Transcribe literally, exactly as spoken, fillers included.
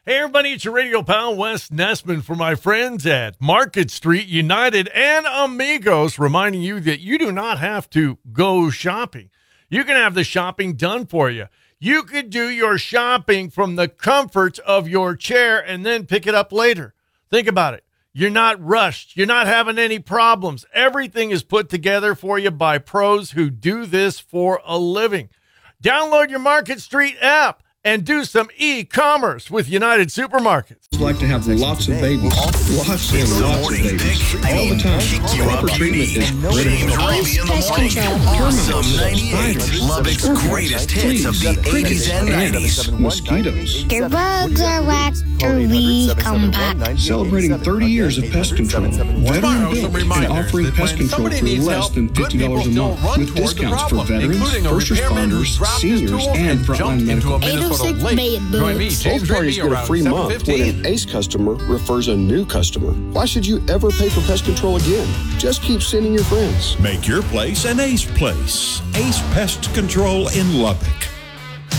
Hey, everybody, it's your radio pal, Wes Nessman, for my friends at Market Street United and Amigos, reminding you that you do not have to go shopping. You can have the shopping done for you. You could do your shopping from the comfort of your chair and then pick it up later. Think about it. You're not rushed. You're not having any problems. Everything is put together for you by pros who do this for a living. Download your Market Street app and do some e-commerce with United Supermarkets. I'd like to have lots of babies. Lots and lots of babies. All the time. Proper treatment is critical. Pest control. Awesome ninety-eight. Lubbock's greatest hits of the eighties and nineties. Mosquitoes. Your bugs are waxed or we come back. Celebrating thirty years of pest control. Veteran built and offering pest control for less than fifty dollars a month with discounts for veterans, first responders, seniors, and frontline medical. eight oh six Bed Bugs. Both parties get a free month when an ACE customer refers a new customer. Why should you ever pay for pest control again? Just keep sending your friends. Make your place an ACE place. ACE Pest Control in Lubbock.